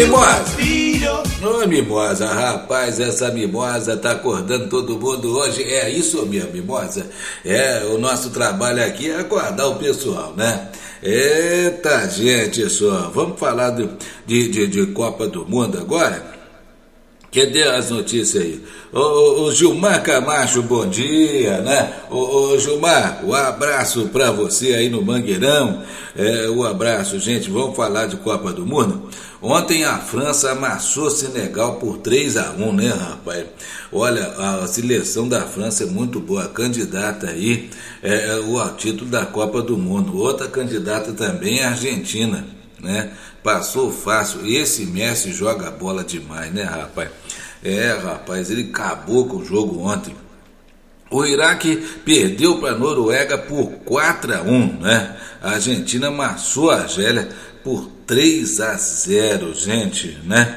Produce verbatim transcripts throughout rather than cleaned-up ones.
Mimosa! Ô Mimosa, rapaz, essa Mimosa tá acordando todo mundo hoje. É isso mesmo, Mimosa. É, o nosso trabalho aqui é acordar o pessoal, né? Eita, gente, só. Vamos falar do, de, de, de Copa do Mundo agora? Cadê as notícias aí? Ô, ô, ô Gilmar Camacho, bom dia, né? Ô, ô Gilmar, um abraço pra você aí no Mangueirão. É, um abraço, gente. Vamos falar de Copa do Mundo? Ontem a França amassou Senegal por três a um, né, rapaz? Olha, a seleção da França é muito boa, candidata aí é, é, o título da Copa do Mundo. Outra candidata também é a Argentina, né? Passou fácil. Esse Messi joga bola demais, né, rapaz? É, rapaz, ele acabou com o jogo ontem. O Iraque perdeu para a Noruega por quatro a um, né? A Argentina amassou a Argélia por três a zero, gente, né?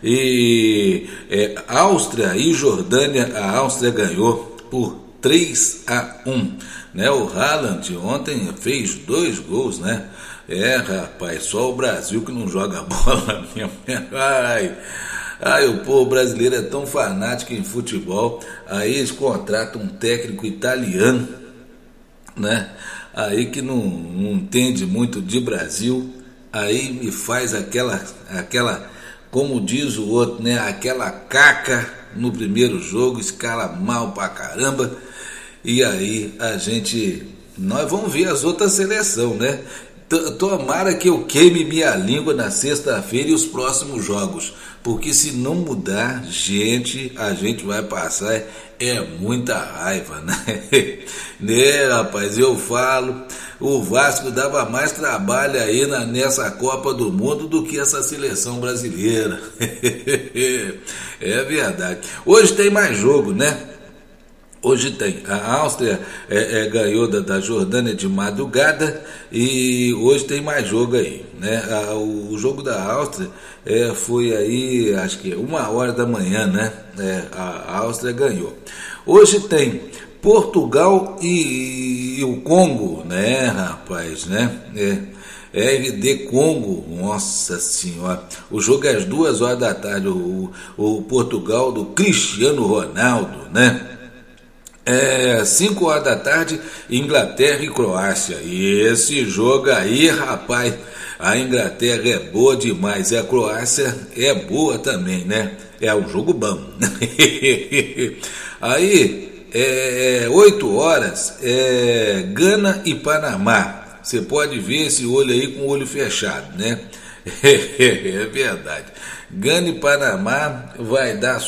E é, Áustria e Jordânia, a Áustria ganhou por três a um, né? O Haaland ontem fez dois gols, né? É, rapaz, só o Brasil que não joga bola mesmo. Ai, ai, o povo brasileiro é tão fanático em futebol. Aí eles contratam um técnico italiano, né? Aí que não, não entende muito de Brasil. Aí me faz aquela, aquela, como diz o outro, né? Aquela caca no primeiro jogo, escala mal pra caramba. E aí a gente, nós vamos ver as outras seleções, né? Tomara que eu queime minha língua na sexta-feira e os próximos jogos, porque se não mudar, gente, a gente vai passar é muita raiva, né? Né, rapaz, eu falo, o Vasco dava mais trabalho aí na, nessa Copa do Mundo do que essa seleção brasileira. É verdade. Hoje tem mais jogo, né? Hoje tem, a Áustria é, é, ganhou da, da Jordânia de madrugada e hoje tem mais jogo aí, né? A, o, o jogo da Áustria é, foi aí, acho que uma hora da manhã, né? É, a, a Áustria ganhou. Hoje tem Portugal e, e o Congo, né, rapaz, né? É, R D Congo, nossa senhora, o jogo é às duas horas da tarde, o, o Portugal do Cristiano Ronaldo, né? É, cinco horas da tarde, Inglaterra e Croácia. E esse jogo aí, rapaz, a Inglaterra é boa demais, e a Croácia é boa também, né? É um jogo bom. Aí, é, oito horas, é, Gana e Panamá. Você pode ver esse olho aí com o olho fechado, né? É verdade. Gana e Panamá vai dar